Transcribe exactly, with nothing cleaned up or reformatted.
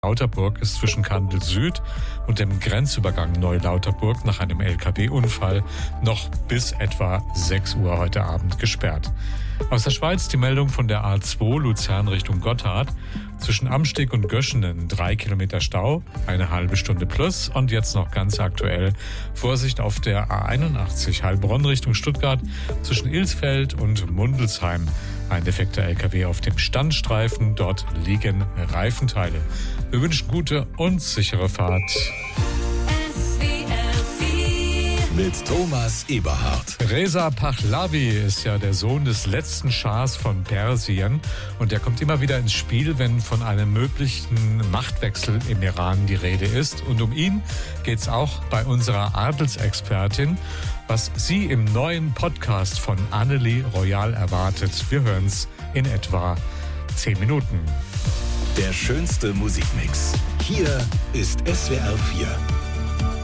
Lauterburg ist zwischen Kandel Süd und dem Grenzübergang Neulauterburg nach einem L K W-Unfall noch bis etwa sechs Uhr heute Abend gesperrt. Aus der Schweiz die Meldung von der A zwei Luzern Richtung Gotthard. Zwischen Amsteg und Göschenen drei Kilometer Stau, eine halbe Stunde plus. Und jetzt noch ganz aktuell Vorsicht auf der A einundachtzig Heilbronn Richtung Stuttgart zwischen Ilsfeld und Mundelsheim. Ein defekter L K W auf dem Standstreifen, dort liegen Reifenteile. Wir wünschen gute und sichere Fahrt. Mit Thomas Eberhardt. Reza Pahlavi ist ja der Sohn des letzten Schahs von Persien und der kommt immer wieder ins Spiel, wenn von einem möglichen Machtwechsel im Iran die Rede ist. Und um ihn geht's auch bei unserer Adelsexpertin, was sie im neuen Podcast von Annelie Royal erwartet. Wir hören's in etwa zehn Minuten. Der schönste Musikmix. Hier ist S W R vier.